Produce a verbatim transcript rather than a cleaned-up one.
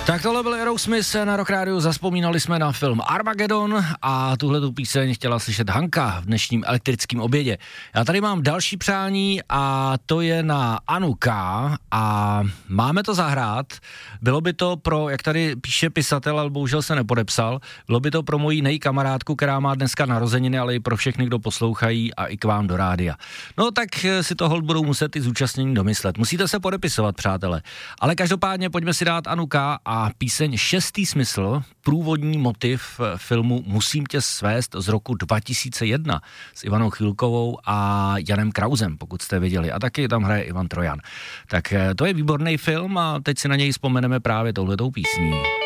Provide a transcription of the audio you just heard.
Tak tohle byl Aerosmith na Rock Rádiu, zazpomínali jsme na film Armageddon a tuhletu píseň chtěla slyšet Hanka v dnešním elektrickém obědě. Já tady mám další přání a to je na Anu K. a máme to zahrát. Bylo by to pro, jak tady píše pisatel, ale bohužel se nepodepsal, bylo by to pro moji nejkamarádku, která má dneska narozeniny, ale i pro všechny, kdo poslouchají a i k vám do rádia. No tak si to hold budou muset i zúčastnění domyslet. Musíte se podepisovat, přátelé. Ale každopádně pojďme si dát Anu K. a píseň Šestý smysl, průvodní motiv filmu Musím tě svést z roku dva tisíce jedna s Ivanou Chvilkovou a Janem Krausem, pokud jste viděli. A taky tam hraje Ivan Trojan. Tak to je výborný film a teď si na něj vzpomeneme právě touhletou písní.